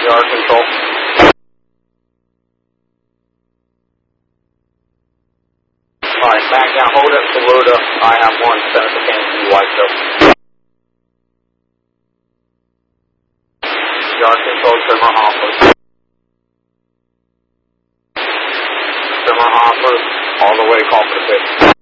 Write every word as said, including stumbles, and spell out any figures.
Yard control. Alright, back down, hold it, Saluda. I have one, Senator Kansas, White Show. Yard control, trimmer Hopper. Trimmer Hopper, all the way, call for the pitch.